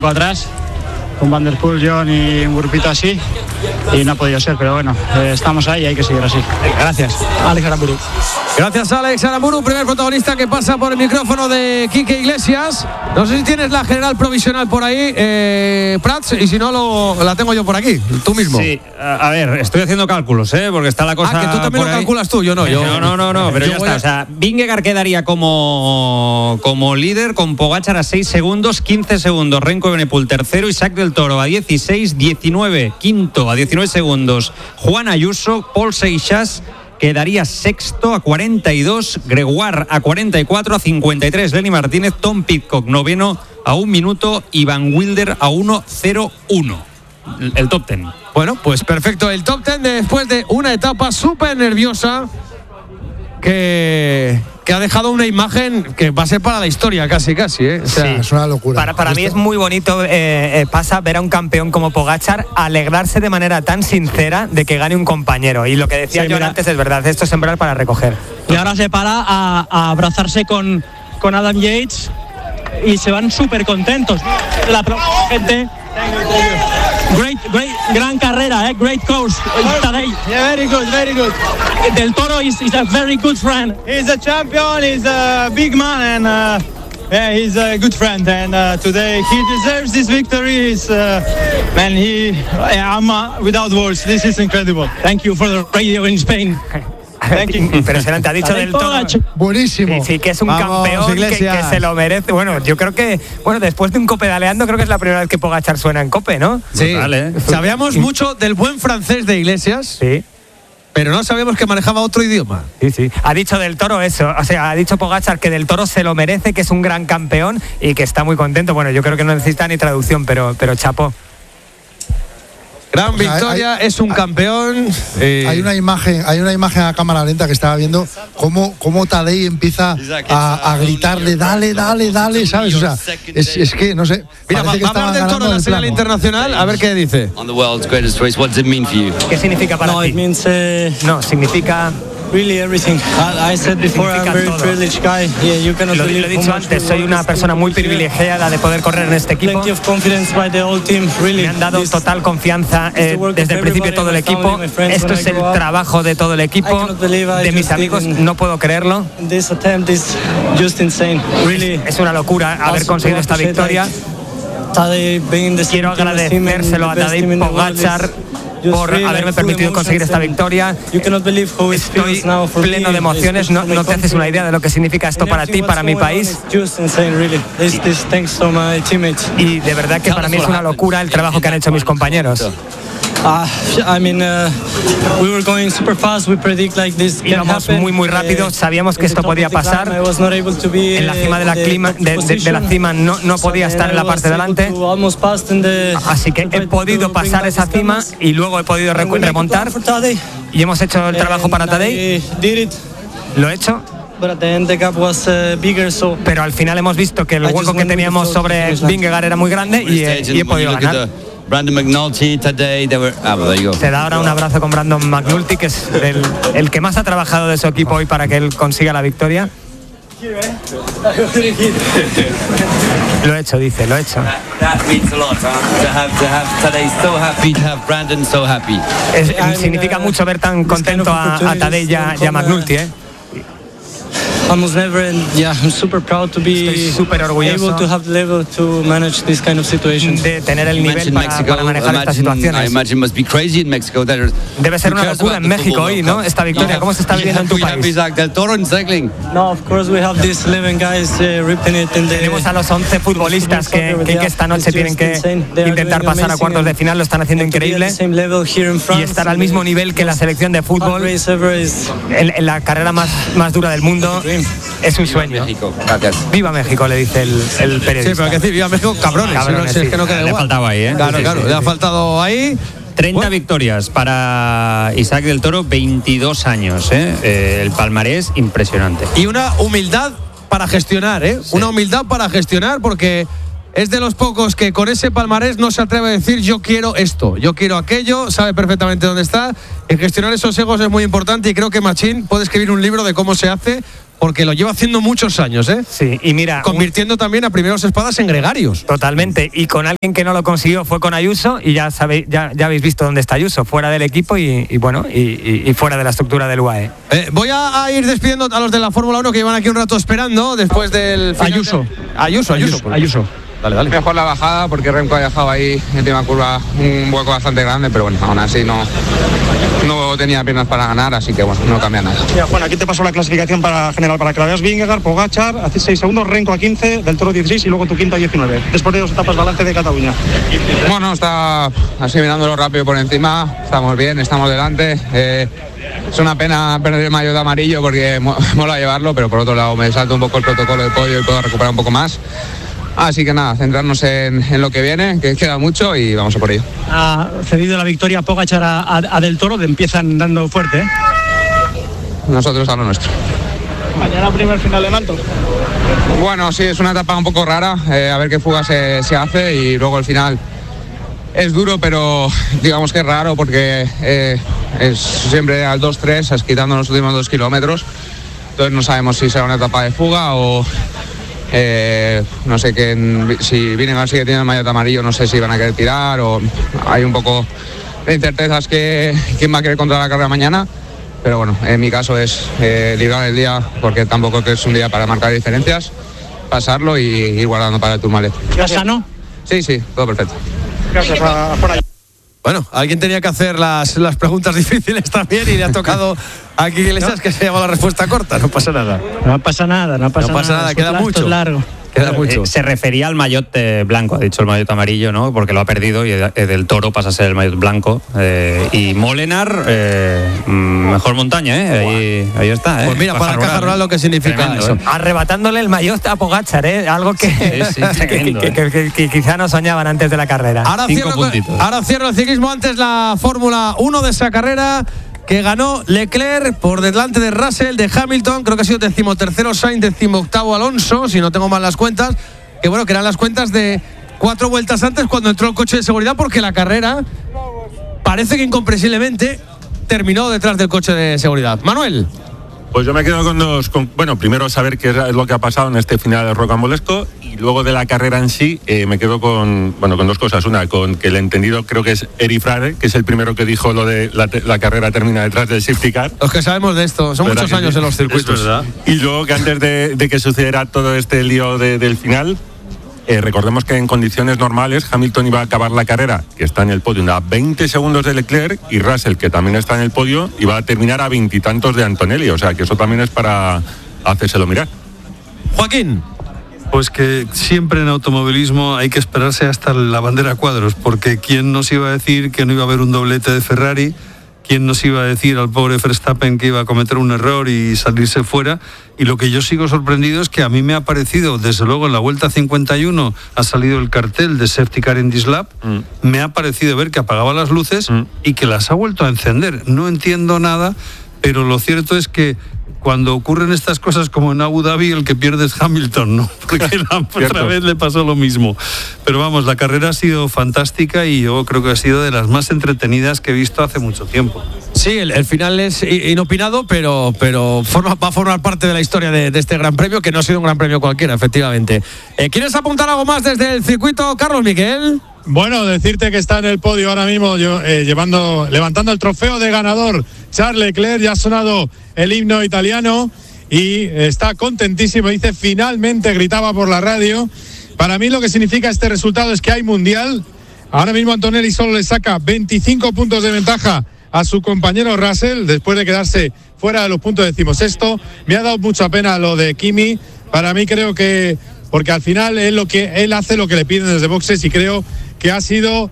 para atrás, con Van der Poel, John y un grupito así, y no ha podido ser, pero bueno, estamos ahí y hay que seguir así. Gracias. Alex Aramburu. Gracias, Alex Aramburu, primer protagonista que pasa por el micrófono de Quique Iglesias. No sé si tienes la general provisional por ahí, Prats, y si no la tengo yo por aquí, tú mismo. Sí, a ver, estoy haciendo cálculos, porque está la cosa. Que tú también lo calculas tú, yo no. No, pero ya está. O sea, Vingegaard quedaría como líder con Pogačar a 6 segundos, 15 segundos Remco Evenepoel tercero, Isaac del Toro a 16, 19 quinto a 19 segundos Juan Ayuso, Paul Seixas quedaría sexto a 42, Gregoire a 44, a 53 Lenny Martínez, Tom Pidcock noveno a 1 minuto y Van Wilder a 1:01. El top 10. Bueno, pues perfecto, el top 10 después de una etapa súper nerviosa que ha dejado una imagen que va a ser para la historia casi, O sea, sí, es una locura. Para mí es muy bonito pasa ver a un campeón como Pogačar alegrarse de manera tan sincera de que gane un compañero. Y lo que decía John antes es verdad, esto es sembrar para recoger. Y ahora se para a abrazarse con Adam Yates y se van súper contentos. La gente... Great, gran carrera, great course. Yeah, very good. Del Toro is a very good friend. He's a champion, he's a big man, and he's a good friend. And today he deserves this victory. I'm without words. This is incredible. Thank you for the radio in Spain. Impresionante, ha dicho del Toro. Buenísimo. Sí, que es un campeón que se lo merece. Bueno, yo creo que, después de un copedaleando, creo que es la primera vez que Pogačar suena en cope, ¿no? Sí, sabíamos mucho del buen francés de Iglesias. Sí. Pero no sabíamos que manejaba otro idioma. Sí. Ha dicho del Toro eso. O sea, ha dicho Pogačar que del Toro se lo merece, que es un gran campeón y que está muy contento. Bueno, yo creo que no necesita ni traducción, pero chapó. Gran victoria, es un campeón. Hay una imagen a cámara lenta que estaba viendo cómo Tadej empieza a gritarle, dale, ¿sabes? O sea, es que, no sé. Mira, va a hablar del Toro en la señal internacional, a ver qué dice. ¿Qué significa para ti? Significa... Really everything. I said before, I'm a very privileged guy. Yeah, you cannot lo he dicho antes, soy una persona muy privilegiada de poder correr en este equipo. Plenty of confidence by the whole team. Really. Me han dado total confianza desde el principio todo el equipo. Esto es el trabajo de todo el equipo, de mis amigos, no puedo creerlo. This attempt is just insane. Really. Es una locura haber conseguido esta victoria. Quiero agradecérselo a Tadej Pogačar por haberme permitido conseguir esta victoria. Estoy pleno de emociones, no te haces una idea de lo que significa esto para ti, para mi país. Y de verdad que para mí es una locura el trabajo que han hecho mis compañeros. Íbamos muy rápido, sabíamos que esto podía pasar. En la cima de la cima no podía estar en la parte de delante, así que he podido pasar esa cima y luego he podido remontar y hemos hecho el trabajo para Tadej. Lo he hecho. Pero al final hemos visto que el hueco que teníamos sobre Vingegaard era muy grande y he podido ganar. Brandon McNulty, Tadej, se da ahora un abrazo con Brandon McNulty, que es el que más ha trabajado de su equipo hoy para que él consiga la victoria. Lo he hecho, dice, lo he hecho. Significa mucho ver tan contento a Tadej y a McNulty, Almost never, and I'm super proud to be able to have the level to manage this kind of situation. De tener el nivel para manejar estas situaciones. Debe ser una locura en México hoy, ¿no? Esta victoria, ¿cómo se está viviendo en tu país? No, of course we have these 11 guys ripping it in the... Tenemos a los 11 futbolistas que esta noche tienen que intentar pasar a cuartos de final, lo están haciendo increíble. Y estar al mismo nivel que la selección de fútbol en la carrera más dura del mundo. Es un sueño. Viva México, le dice el periodista. Sí, pero hay que decir, viva México, cabrones. Sí. Es que no queda igual. Le ha faltado ahí, Claro, le ha faltado ahí. 30 victorias para Isaac del Toro, 22 años, el palmarés impresionante. Y una humildad para gestionar, Sí. Una humildad para gestionar, porque es de los pocos que con ese palmarés no se atreve a decir yo quiero esto, yo quiero aquello, sabe perfectamente dónde está. En gestionar esos egos es muy importante y creo que Machín puede escribir un libro de cómo se hace, porque lo lleva haciendo muchos años, ¿eh? Sí, y mira, convirtiendo también a primeros espadas en gregarios. Totalmente, y con alguien que no lo consiguió fue con Ayuso, y ya sabéis, ya habéis visto dónde está Ayuso, fuera del equipo y fuera de la estructura del UAE. Voy a ir despidiendo a los de la Fórmula 1 que llevan aquí un rato esperando después del final. Ayuso. Dale. Mejor la bajada porque Remco ha dejado ahí en última curva un hueco bastante grande, pero bueno, aún así no tenía piernas para ganar, así que bueno, no cambia nada. Mira, Juan, aquí te paso la clasificación general para que la veas. Vingegaard, Pogačar a 6 segundos, Renko a 15, Del Toro 16 y luego tu quinto a 19. Después de 2 etapas balance de Cataluña. Bueno, está así mirándolo rápido por encima, estamos bien, estamos delante. Es una pena perder el maillot de amarillo porque mola llevarlo, pero por otro lado me salto un poco el protocolo de podio y puedo recuperar un poco más. Así que nada, centrarnos en lo que viene, que queda mucho y vamos a por ello. Ha cedido la victoria Pogačar a Del Toro, empiezan dando fuerte, ¿eh? Nosotros a lo nuestro. Mañana primer final en alto. Bueno, sí, es una etapa un poco rara, a ver qué fuga se hace y luego el final es duro, pero digamos que es raro porque es siempre al 2-3, quitando los últimos 2 kilómetros. Entonces no sabemos si será una etapa de fuga o... no sé si Vingegaard sigue teniendo el maillot amarillo, no sé si van a querer tirar o hay un poco de incertezas que quién va a querer controlar la carrera mañana, pero bueno, en mi caso es librar el día porque tampoco es un día para marcar diferencias, pasarlo y ir guardando para el Tourmalet. ¿Estás sano? Sí, todo perfecto. Gracias, por ahí. Bueno, alguien tenía que hacer las preguntas difíciles también y le ha tocado aquí Iglesias que se llama la respuesta corta. No pasa nada. No pasa nada. Queda mucho. Es largo. Queda mucho. Se refería al maillot blanco, ha dicho el maillot amarillo, ¿no? Porque lo ha perdido y Del Toro pasa a ser el maillot blanco. Y Molenaar, mejor montaña, ¿eh? Ahí está, ¿eh? Pues mira, para Caja Rural lo que significa tremendo, eso. Arrebatándole el maillot a Pogačar, ¿eh? Algo que, que quizá no soñaban antes de la carrera. Ahora cierro el ciclismo, antes la Fórmula 1 de esa carrera, que ganó Leclerc por delante de Russell, de Hamilton, creo que ha sido 13º Sainz, 18º Alonso, si no tengo mal las cuentas, que bueno, que eran las cuentas de 4 vueltas antes cuando entró el coche de seguridad, porque la carrera parece que incomprensiblemente terminó detrás del coche de seguridad. Manuel. Pues yo me quedo bueno, primero saber qué es lo que ha pasado en este final rocambolesco y luego de la carrera en sí me quedo con 2 cosas. Una, con que el entendido creo que es Eric Frare, que es el primero que dijo lo de la carrera termina detrás del safety car. Los que sabemos de esto, son muchos años en los circuitos. Y luego que antes de que sucediera todo este lío del final, recordemos que en condiciones normales Hamilton iba a acabar la carrera, que está en el podio, a 20 segundos de Leclerc, y Russell, que también está en el podio, iba a terminar a 20 y tantos de Antonelli. O sea que eso también es para hacérselo mirar. Joaquín. Pues que siempre en automovilismo hay que esperarse hasta la bandera a cuadros, porque ¿quién nos iba a decir que no iba a haber un doblete de Ferrari? ¿Quién nos iba a decir al pobre Verstappen que iba a cometer un error y salirse fuera? Y lo que yo sigo sorprendido es que a mí me ha parecido, desde luego en la vuelta 51 ha salido el cartel de Safety Car in this lap, me ha parecido ver que apagaba las luces y que las ha vuelto a encender. No entiendo nada, pero lo cierto es que cuando ocurren estas cosas como en Abu Dhabi, el que pierde es Hamilton, ¿no? Porque la otra vez le pasó lo mismo. Pero vamos, la carrera ha sido fantástica y yo creo que ha sido de las más entretenidas que he visto hace mucho tiempo. Sí, el final es inopinado, pero va a formar parte de la historia de este Gran Premio, que no ha sido un Gran Premio cualquiera, efectivamente. ¿Quieres apuntar algo más desde el circuito, Carlos Miguel? Bueno, decirte que está en el podio ahora mismo levantando el trofeo de ganador Charles Leclerc. Ya ha sonado el himno italiano y está contentísimo. Dice finalmente, gritaba por la radio. Para mí lo que significa este resultado es que hay mundial. Ahora mismo Antonelli solo le saca 25 puntos de ventaja a su compañero Russell después de quedarse fuera de los puntos 16º. Me ha dado mucha pena lo de Kimi. Para mí creo que porque al final él hace lo que le piden desde boxes y creo que ha sido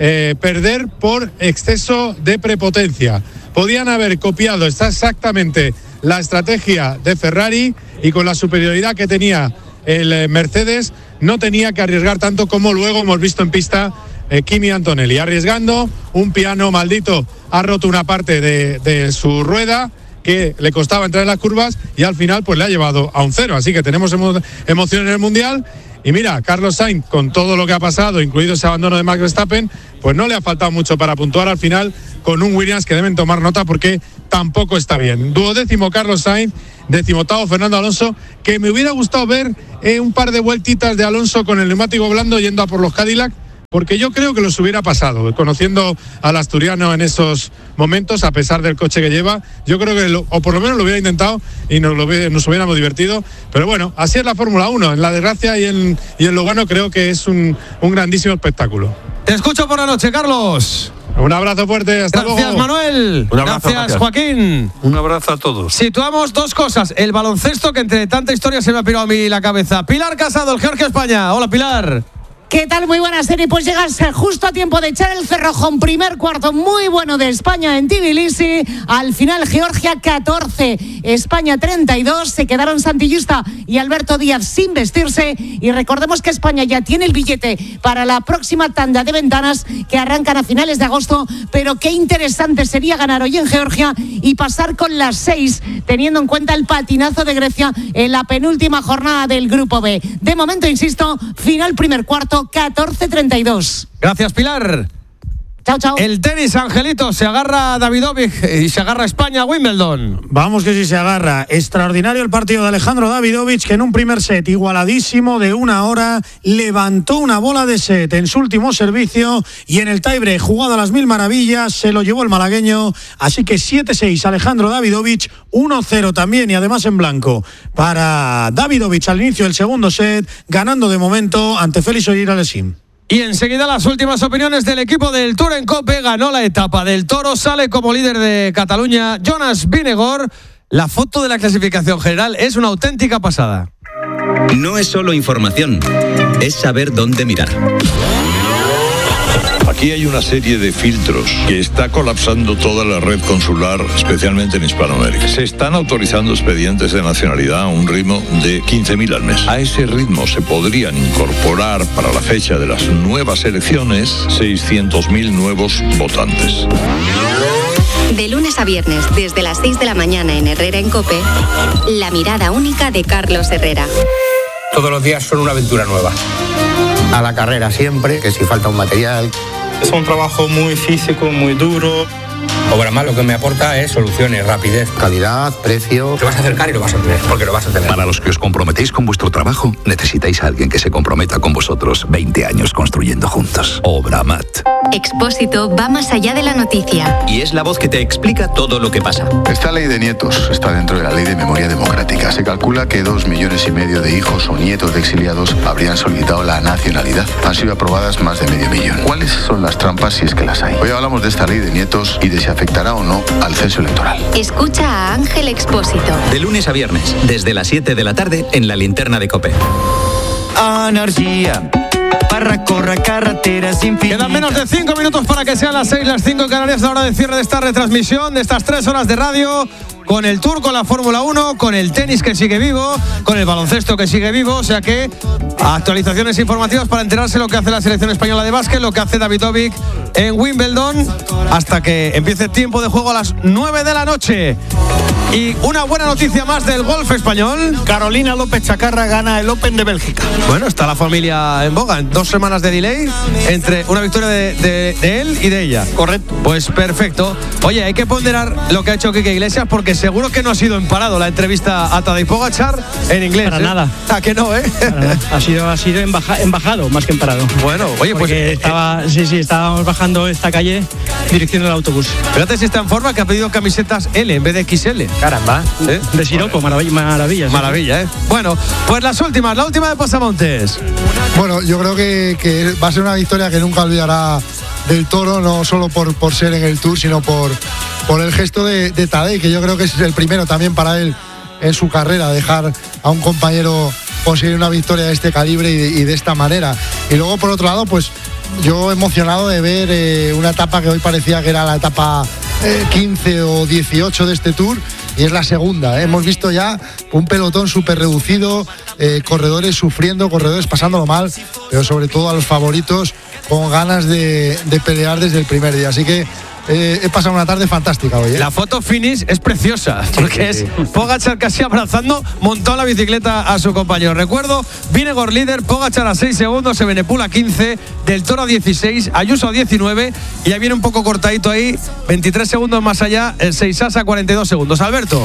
perder por exceso de prepotencia. Podían haber copiado exactamente la estrategia de Ferrari y con la superioridad que tenía el Mercedes no tenía que arriesgar tanto como luego hemos visto en pista Kimi Antonelli. Arriesgando, un piano maldito ha roto una parte de su rueda que le costaba entrar en las curvas y al final pues le ha llevado a un 0. Así que tenemos emoción en el Mundial. Y mira, Carlos Sainz, con todo lo que ha pasado, incluido ese abandono de Max Verstappen, pues no le ha faltado mucho para puntuar al final con un Williams que deben tomar nota porque tampoco está bien. 12º Carlos Sainz, 18º Fernando Alonso, que me hubiera gustado ver un par de vueltitas de Alonso con el neumático blando yendo a por los Cadillac, porque yo creo que los hubiera pasado, conociendo al asturiano en esos momentos, a pesar del coche que lleva. Yo creo que, o por lo menos lo hubiera intentado y nos hubiéramos divertido. Pero bueno, así es la Fórmula 1. En la desgracia y en Lugano creo que es un grandísimo espectáculo. Te escucho por la noche, Carlos. Un abrazo fuerte, hasta luego. Gracias, Manuel. Gracias, Joaquín. Un abrazo a todos. Situamos dos cosas. El baloncesto, que entre tanta historia se me ha pirado a mí la cabeza. Pilar Casado, el Georgia España. Hola, Pilar. ¿Qué tal? Muy buena serie. Pues llegas justo a tiempo de echar el cerrojo. Primer cuarto muy bueno de España en Tbilisi. Al final, Georgia 14, España 32. Se quedaron Santi Justa y Alberto Díaz sin vestirse. Y recordemos que España ya tiene el billete para la próxima tanda de ventanas que arrancan a finales de agosto. Pero qué interesante sería ganar hoy en Georgia y pasar con las 6, teniendo en cuenta el patinazo de Grecia en la penúltima jornada del Grupo B. De momento, insisto, final primer cuarto, 14-32. Gracias, Pilar. Chao, chao. El tenis, Angelito, se agarra Davidovich y se agarra España a Wimbledon. Vamos que sí se agarra. Extraordinario el partido de Alejandro Davidovich, que en un primer set igualadísimo de 1 hora levantó una bola de set en su último servicio y en el tiebreak, jugado a las mil maravillas, se lo llevó el malagueño. Así que 7-6 Alejandro Davidovich, 1-0 también y además en blanco para Davidovich al inicio del segundo set, ganando de momento ante Félix Auger-Aliassime. Y enseguida las últimas opiniones del equipo del Tour en Cope. Ganó la etapa del Toro, sale como líder de Cataluña Jonas Vingegaard. La foto de la clasificación general es una auténtica pasada. No es solo información, es saber dónde mirar. Aquí hay una serie de filtros que está colapsando toda la red consular, especialmente en Hispanoamérica. Se están autorizando expedientes de nacionalidad a un ritmo de 15.000 al mes. A ese ritmo se podrían incorporar para la fecha de las nuevas elecciones 600.000 nuevos votantes. De lunes a viernes, desde las 6 de la mañana en Herrera en COPE, la mirada única de Carlos Herrera. Todos los días son una aventura nueva. A la carrera siempre, que si falta un material. Es un trabajo muy físico, muy duro. Obramat lo que me aporta es soluciones, rapidez, calidad, precio. Te vas a acercar y lo vas a tener, porque lo vas a tener. Para los que os comprometéis con vuestro trabajo, necesitáis a alguien que se comprometa con vosotros 20 años construyendo juntos. Obramat. Expósito va más allá de la noticia. Y es la voz que te explica todo lo que pasa. Esta ley de nietos está dentro de la ley de memoria democrática. Se calcula que 2,5 millones de hijos o nietos de exiliados habrían solicitado la nacionalidad. Han sido aprobadas más de 500.000. ¿Cuáles son las trampas si es que las hay? Hoy hablamos de esta ley de nietos y de si afectará o no al censo electoral. Escucha a Ángel Expósito. De lunes a viernes, desde las 7 de la tarde, en la linterna de COPE. Energía. Quedan menos de 5 minutos para que sean las 6, las 5 en Canarias, la hora de cierre de esta retransmisión, de estas 3 horas de radio, con el Tour, con la Fórmula 1, con el tenis que sigue vivo, con el baloncesto que sigue vivo, o sea que actualizaciones informativas para enterarse lo que hace la selección española de básquet, lo que hace Davidovich en Wimbledon, hasta que empiece tiempo de juego a las 9 de la noche. Y una buena noticia más del golf español. Carolina López Chacarra gana el Open de Bélgica. Bueno, está la familia en boga. En 2 semanas de delay entre una victoria de él y de ella. Correcto. Pues perfecto. Oye, hay que ponderar lo que ha hecho Quique Iglesias, porque seguro que no ha sido emparado la entrevista a Tadej Pogačar en inglés. Para nada. ¿A que no, Ha sido embajado más que emparado. Bueno, oye, pues estábamos bajando esta calle dirección del autobús. Fíjate si está en forma, que ha pedido camisetas L en vez de XL. Caramba. De Siroco, maravillas. Maravilla, ¿eh? Bueno, pues la última de Pasamontes. Bueno, yo creo que va a ser una victoria que nunca olvidará del Toro, no solo por ser en el Tour, sino por el gesto de Tadej, que yo creo que es el primero también para él en su carrera, dejar a un compañero conseguir una victoria de este calibre y de esta manera. Y luego, por otro lado, pues yo emocionado de ver una etapa que hoy parecía que era la etapa 15 o 18 de este Tour, y es la segunda. Hemos visto ya un pelotón súper reducido, corredores sufriendo, corredores pasándolo mal, pero sobre todo a los favoritos con ganas de pelear desde el primer día. Así que he pasado una tarde fantástica hoy. La foto finish es preciosa, porque es Pogačar casi abrazando, montó la bicicleta a su compañero. Recuerdo, Vingegaard líder, Pogačar a 6 segundos, Evenepoel a 15, Del Toro a 16, Ayuso a 19, y ya viene un poco cortadito ahí, 23 segundos más allá, el Seisasa a 42 segundos. Alberto.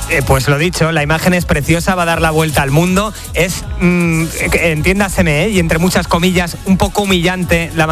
Pues lo dicho, la imagen es preciosa, va a dar la vuelta al mundo. Es, entiéndaseme, y entre muchas comillas, un poco humillante la